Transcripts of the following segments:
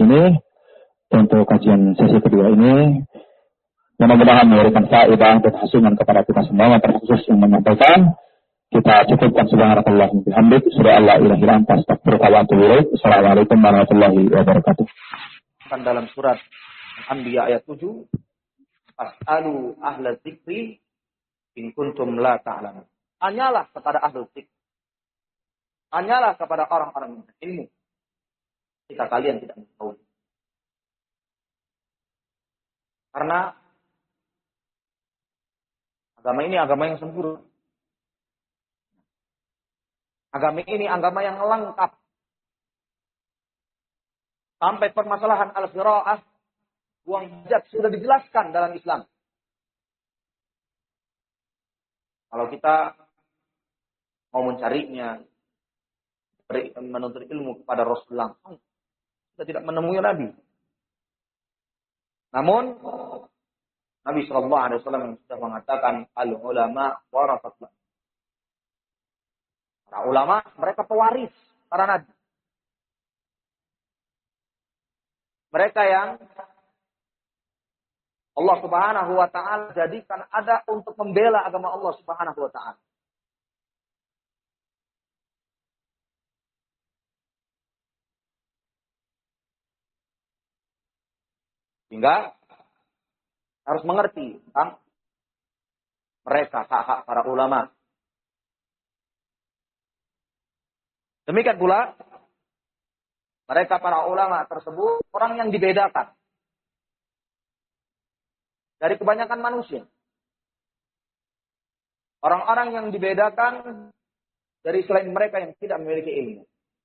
sini untuk kajian sesi kedua ini. Mudah-mudahan memberikan faedah dan hasilnya kepada kita semua, terkhusus yang menyampaikan. Kita cukupkan subhanallah bihamdik, surah Allah ilahi anta astaghfiruka wa atubu ilaik. Assalamualaikum warahmatullahi wabarakatuh. Dalam surat Al-Anbiya ayat 7, Fas'alu ahla dzikri in kuntum la ta'lamun. Tanyalah kepada ahli dzikr. Tanyalah kepada orang-orang yang ilmu jika kalian tidak mengetahui. Karena agama ini agama yang sempurna. Agama ini agama yang lengkap. Sampai permasalahan al-qiraah, buang hajat sudah dijelaskan dalam Islam. Kalau kita mau mencarinya, menuntut ilmu kepada Rasulullah, kita tidak menemui Nabi. Namun Nabi SAW sudah mengatakan al-ulama warasatul. Para ulama mereka pewaris para nabi. Mereka yang Allah Subhanahu wa taala jadikan ada untuk membela agama Allah Subhanahu wa taala. Sehingga harus mengerti tentang mereka, hak-hak para ulama. Demikian pula, mereka para ulama tersebut orang yang dibedakan dari kebanyakan manusia. Orang-orang yang dibedakan dari selain mereka yang tidak memiliki ilmu.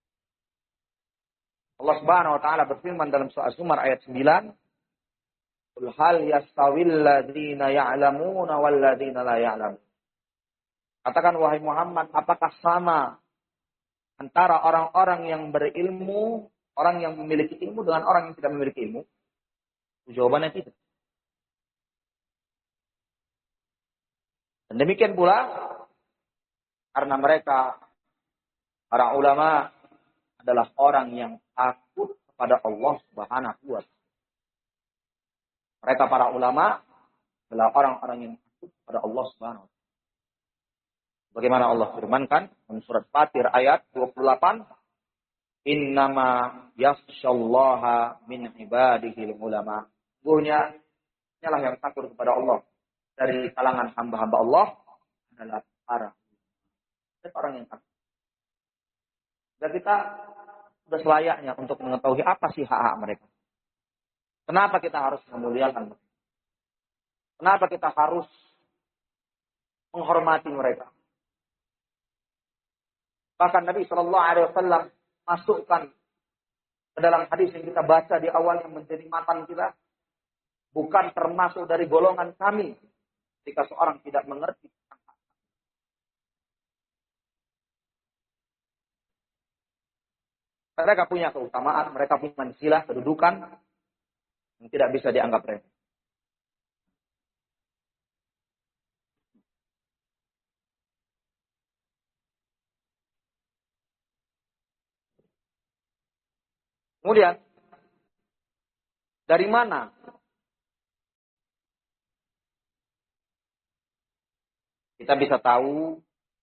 Allah Subhanahu wa taala berfirman dalam surah Az-Zumar ayat 9, "Qul hal yastawil ladzina ya'lamuna wal ladzina la ya'lamun." Katakan wahai Muhammad, apakah sama antara orang-orang yang berilmu, orang yang memiliki ilmu dengan orang yang tidak memiliki ilmu? Jawabannya tidak. Dan demikian pula karena mereka para ulama adalah orang yang takut kepada Allah Subhanahu wa taala. Mereka para ulama adalah orang-orang yang takut kepada Allah Subhanahu wa taala. Bagaimana Allah firmankan dalam surat Fatir ayat 28, "Innama yakhsyallaha min ibadihi ulama." Sesungguhnya hanyalah yang takut kepada Allah dari kalangan hamba-hamba Allah adalah para orang yang takut. Dan kita sudah selayaknya untuk mengetahui apa sih hak-hak mereka. Kenapa kita harus memuliakan mereka? Kenapa kita harus menghormati mereka? Bahkan Nabi SAW masukkan ke dalam hadis yang kita baca di awal yang menjadi matan kita, bukan termasuk dari golongan kami jika seorang tidak mengerti. Mereka punya keutamaan, mereka punya mansilah, kedudukan yang tidak bisa dianggap remeh. Kemudian, dari mana kita bisa tahu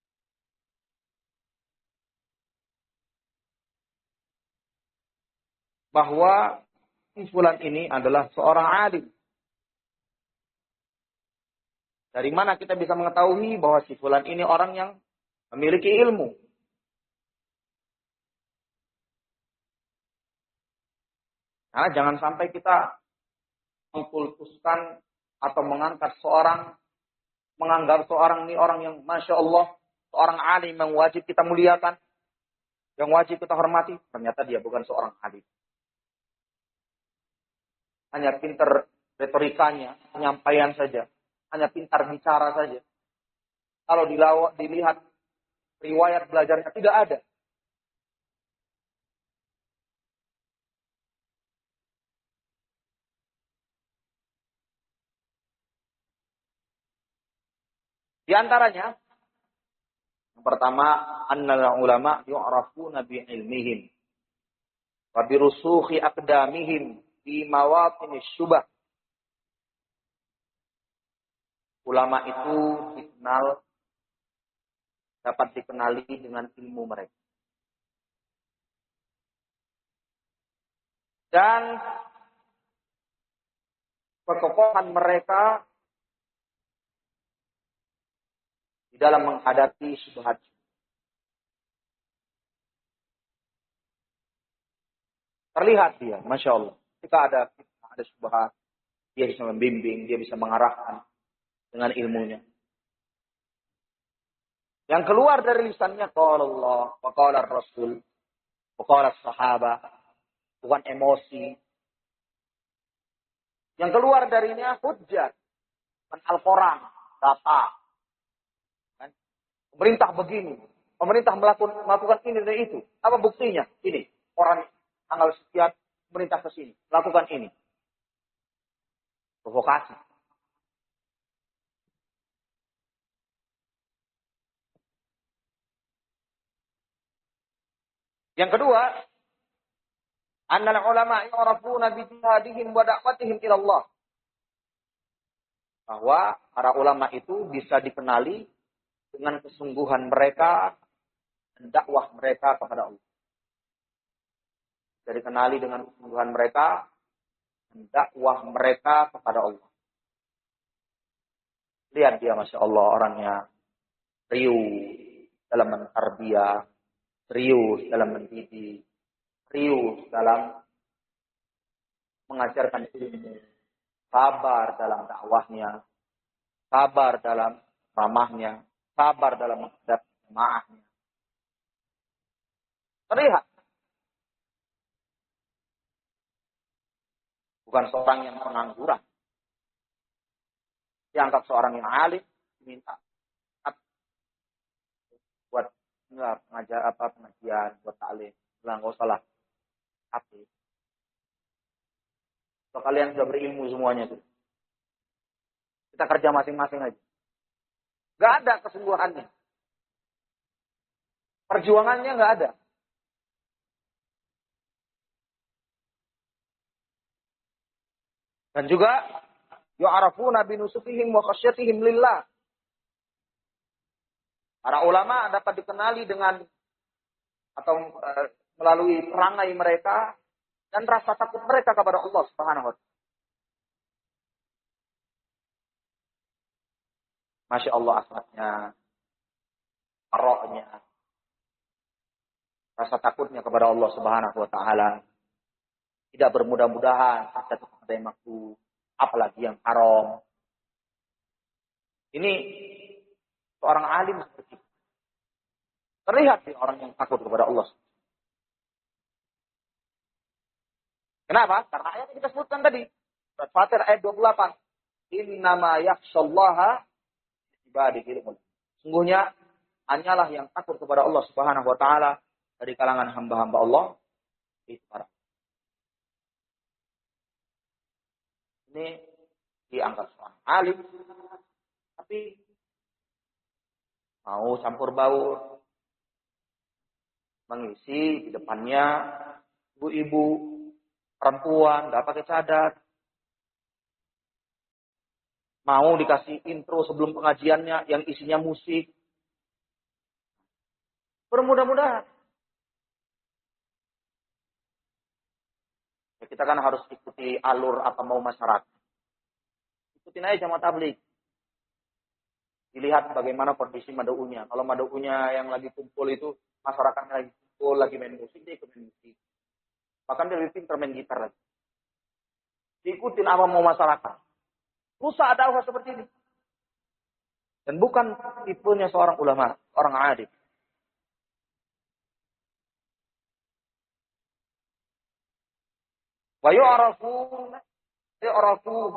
bahwa si fulan ini adalah seorang alim? Dari mana kita bisa mengetahui bahwa si fulan ini orang yang memiliki ilmu? Nah, jangan sampai kita mengkultuskan atau mengangkat seorang, menganggap seorang ini orang yang Masya Allah, seorang alim yang wajib kita muliakan, yang wajib kita hormati. Ternyata dia bukan seorang alim. Hanya pintar retorikanya, penyampaian saja. Hanya pintar bicara saja. Kalau dilihat riwayat belajarnya tidak ada. Di antaranya, yang pertama, annal ulama yu'rafuna bi ilmihim. wa birusukhi aqdamihim fi mawatinish syubah. Ulama itu dapat dikenali dengan ilmu mereka. Dan kekokohan mereka di dalam menghadapi syubhat. Terlihat dia, Masya Allah. Ketika ada syubhat, dia bisa membimbing, dia bisa mengarahkan dengan ilmunya. Yang keluar dari lisannya qala Allah, wa qala Rasul, wa qala sahabat, bukan emosi. Yang keluar darinya hujjah, bukan Al-Quran, data. Kan? Pemerintah begini, pemerintah melakukan ini dan itu. Apa buktinya? Ini, orang tanggal sekian pemerintah ke sini, lakukan ini. Provokasi. Yang kedua, annal ulama yu'rafuna bi jihadihim wa da'watihim ila Allah. Bahwa para ulama itu bisa dikenali dengan kesungguhan mereka dan dakwah mereka kepada Allah. Bisa dikenali dengan kesungguhan mereka dan dakwah mereka kepada Allah. Lihat dia, Masya Allah, orangnya riuh dalam mentarbiyah, serius dalam mendidik, serius dalam mengajarkan ilmu, sabar dalam dakwahnya, sabar dalam ramahnya, sabar dalam menghadapi jemaahnya. Terlihat. Bukan seorang yang pengangguran. Dianggap seorang yang alim, diminta buat pengajian, buat taklim. Enggak usah lah. Tapi kalau kalian sudah berilmu semuanya tuh, kita kerja masing-masing aja. Gak ada kesungguhannya. Perjuangannya gak ada. Dan juga yu'arafuna binusukihim wa khasyatihim lillah. Para ulama dapat dikenali dengan atau melalui perangai mereka dan rasa takut mereka kepada Allah Subhanahu wa taala. Masya Allah akhlaknya, aroknya, rasa takutnya kepada Allah Subhanahu wa taala. Tidak bermudah-mudahan terjatuh pada yang makruh, apalagi yang haram. Ini seorang alim seperti itu. Terlihat di orang yang takut kepada Allah. Kenapa? Karena ayat yang kita sebutkan tadi. Surat Fatir ayat 28. Innama yakhshallaha ibadihil ulama. Sungguhnya hanyalah yang takut kepada Allah Subhanahu wa taala dari kalangan hamba-hamba Allah itu para. Ini diangkat seorang alim tapi mau campur baur mengisi di depannya ibu-ibu, perempuan, nggak pakai cadar. Mau dikasih intro sebelum pengajiannya yang isinya musik. Bermudah-mudahan. Ya, kita kan harus ikuti alur apa mau masyarakat. Ikutin aja jamaah tabligh. Dilihat bagaimana kondisi mad'unya. Kalau mad'unya yang lagi kumpul itu, masyarakatnya lagi kumpul, lagi main musik, dia ikut main musik. Bahkan dia lebih pintar main gitar lagi. Diikutin apa mau masyarakat. Rusak dakwah seperti ini. Dan bukan tipenya seorang ulama, orang alim. Wa yu'rafu